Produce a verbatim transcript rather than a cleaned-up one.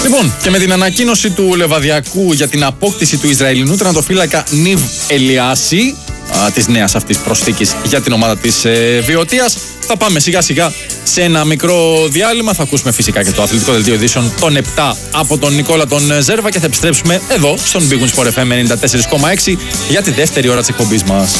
Λοιπόν, και με την ανακοίνωση του Λεβαδιακού για την απόκτηση του Ισραηλινού τερματοφύλακα Νιβ Ελιάση, της νέας αυτής προσθήκης για την ομάδα της ε, Βιωτίας, θα πάμε σιγά σιγά σε ένα μικρό διάλειμμα. Θα ακούσουμε φυσικά και το αθλητικό δελτίο ειδήσεων των επτά από τον Νικόλα τον Ζέρβα και θα επιστρέψουμε εδώ στον Big Win Sport εφ εμ ενενήντα τέσσερα κόμμα έξι για τη δεύτερη ώρα της εκπομπής μας.